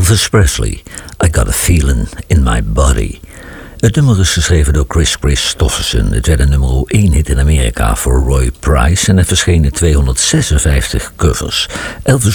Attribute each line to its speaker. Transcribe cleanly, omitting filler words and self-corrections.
Speaker 1: Elvis Presley, I Got a Feeling in My Body. Het nummer is geschreven door Kris Kristofferson. Het werd een nummer 1 hit in Amerika voor Roy Price en er verschenen 256 covers. Elvis